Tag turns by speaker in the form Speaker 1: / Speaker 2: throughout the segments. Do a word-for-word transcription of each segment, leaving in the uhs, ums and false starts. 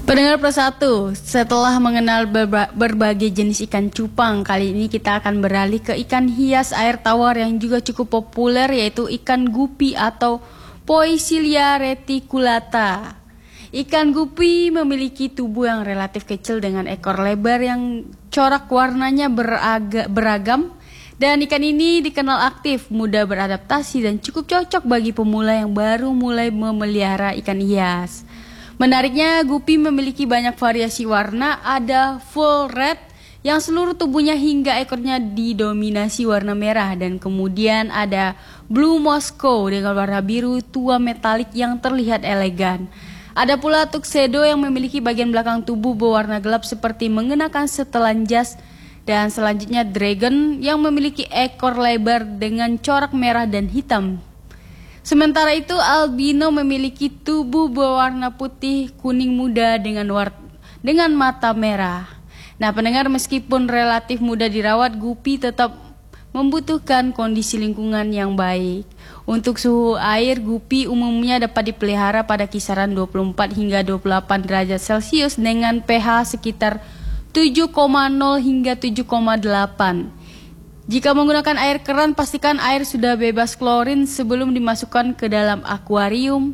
Speaker 1: Pendengar Persatu, setelah mengenal berba- berbagai jenis ikan cupang, kali ini kita akan beralih ke ikan hias air tawar yang juga cukup populer, yaitu ikan gupi atau Poecilia reticulata. Ikan gupi memiliki tubuh yang relatif kecil dengan ekor lebar yang corak warnanya beraga- beragam. Dan ikan ini dikenal aktif, mudah beradaptasi dan cukup cocok bagi pemula yang baru mulai memelihara ikan hias. Menariknya, gupi memiliki banyak variasi warna. Ada full red yang seluruh tubuhnya hingga ekornya didominasi warna merah, dan kemudian ada blue Moscow dengan warna biru tua metalik yang terlihat elegan. Ada pula tuxedo yang memiliki bagian belakang tubuh berwarna gelap seperti mengenakan setelan jas, dan selanjutnya dragon yang memiliki ekor lebar dengan corak merah dan hitam. Sementara itu, albino memiliki tubuh berwarna putih kuning muda dengan war- dengan mata merah. Nah, pendengar, meskipun relatif mudah dirawat, gupi tetap membutuhkan kondisi lingkungan yang baik. Untuk suhu air, gupi umumnya dapat dipelihara pada kisaran dua puluh empat hingga dua puluh delapan derajat Celcius dengan pH sekitar tujuh koma nol hingga tujuh koma delapan. Jika menggunakan air keran, pastikan air sudah bebas klorin sebelum dimasukkan ke dalam akuarium.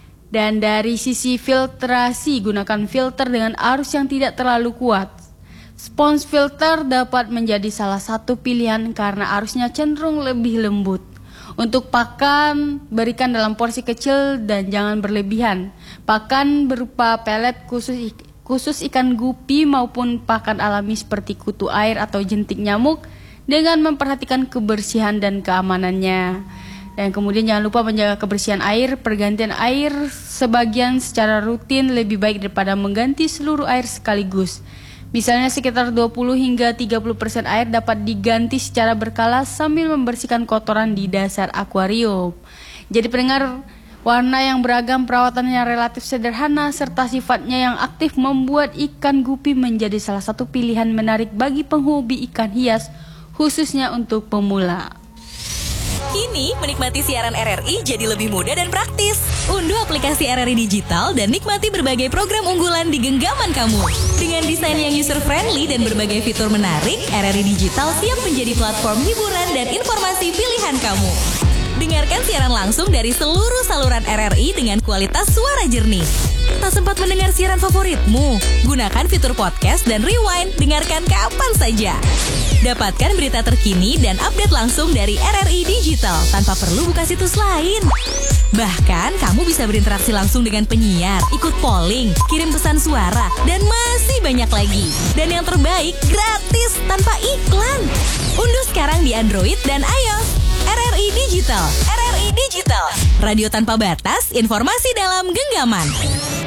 Speaker 1: Dan dari sisi filtrasi, gunakan filter dengan arus yang tidak terlalu kuat. Sponge filter dapat menjadi salah satu pilihan karena arusnya cenderung lebih lembut. Untuk pakan, berikan dalam porsi kecil dan jangan berlebihan. Pakan berupa pelet khusus, khusus ikan gupi maupun pakan alami seperti kutu air atau jentik nyamuk, dengan memperhatikan kebersihan dan keamanannya. Dan kemudian jangan lupa menjaga kebersihan air. Pergantian air sebagian secara rutin lebih baik daripada mengganti seluruh air sekaligus. Misalnya sekitar dua puluh hingga tiga puluh persen air dapat diganti secara berkala sambil membersihkan kotoran di dasar akuarium. Jadi pendengar, warna yang beragam, perawatan yang relatif sederhana, serta sifatnya yang aktif membuat ikan gupi menjadi salah satu pilihan menarik bagi penghobi ikan hias, khususnya untuk pemula.
Speaker 2: Kini menikmati siaran R R I jadi lebih mudah dan praktis. Unduh aplikasi R R I Digital dan nikmati berbagai program unggulan di genggaman kamu. Dengan desain yang user-friendly dan berbagai fitur menarik, R R I Digital siap menjadi platform hiburan dan informasi pilihan kamu. Dengarkan siaran langsung dari seluruh saluran R R I dengan kualitas suara jernih. Tak sempat mendengar siaran favoritmu? Gunakan fitur podcast dan rewind, dengarkan kapan saja. Dapatkan berita terkini dan update langsung dari R R I Digital tanpa perlu buka situs lain. Bahkan kamu bisa berinteraksi langsung dengan penyiar, ikut polling, kirim pesan suara, dan masih banyak lagi. Dan yang terbaik, gratis tanpa iklan. Unduh sekarang di Android dan iOS. R R I Digital, R R I Digital, radio tanpa batas, informasi dalam genggaman.